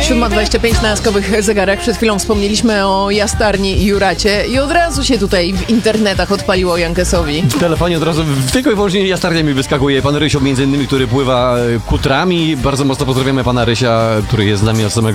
7:25 na jaskowych zegarach. Przed chwilą wspomnieliśmy o Jastarni i Juracie i od razu się tutaj w internetach odpaliło Jankesowi. W telefonie od razu tylko i wyłącznie Jastarnia mi wyskakuje. Pan Rysio między innymi, który pływa kutrami. Bardzo mocno pozdrawiamy pana Rysia, który jest z nami od samego